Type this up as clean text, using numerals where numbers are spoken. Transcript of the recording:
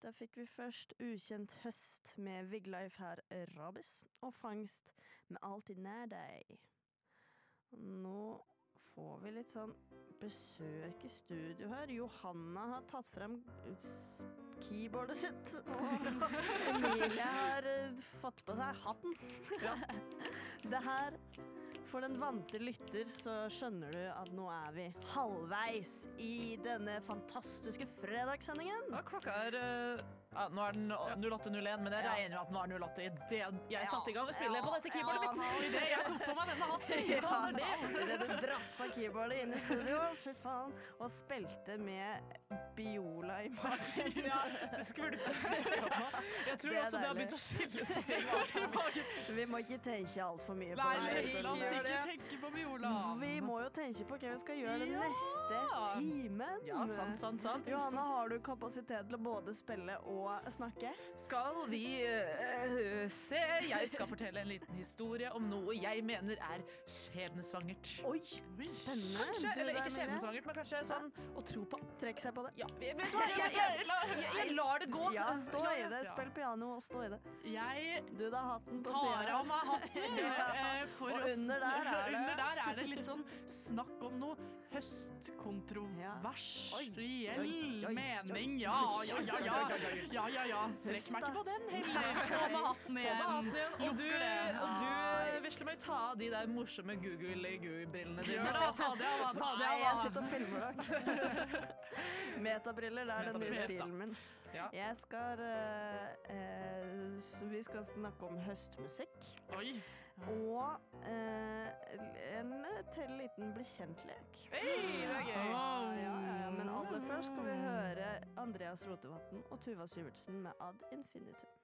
Der fikk vi først Ukjent høst med Vigleif her Rabis, og Fangst med Alltid nær deg. Nå får vi litt sånn besøk i studio her. Johanna har tatt frem keyboardet sitt, og Emilie har fått på seg hatten. Ja. Det her, for den vante lytter, så skjønner du at nå er vi halvveis i denne fantastiske fredagssendingen. Ja, klokka nå er den 08.01, men jeg regner at nå er 08 i det jeg satte i gang å spille på dette keyboardet mitt. Og i det jeg tok på meg denne hatten. Det du drassa keyboardet inn i studio, fy faen, og spilte med biola i magen. Ja, det skvulpet. Jeg tror også det har begynt å skille seg i magen. Vi må ikke tenke alt for mye på det. La oss ikke tenke på viola. Vi må jo tenke på hva vi skal gjøre den neste timen. Ja, sant. Johanna, har du kapasitet til å både spille og snakke? Skal vi se. Jeg skal fortelle en liten historie om noe jeg mener er skjebnesvangert. Oi, spennende. Kanskje, eller ikke skjebnesvangert, men kanskje sånn å tro på. Trekk seg på det. Ja, vet du hva? Jeg lar det gå. Ja, stå i det. Spill piano og stå i det. Jeg du, da hatten på tar av meg hatten. Og under der er det litt sånn snakk om noe høstkontroversiell mening. Ja. Trekk meg ikke på den heller. På med hatten igjen. Og du visler meg ta av de der morsomme Google-brillene dine. Ta det av. Jeg sitter og filmer deg. Metabriller, det er den nye stilen min. Ja. Jeg skal vi skal snakke om høstmusikk. Oi. Og en til liten bli kjent-lek. Hei, det er gøy. Ja. Men aller først skal vi høre Andreas Rotevatn og Tuva Syvertsen med Ad Infinitum.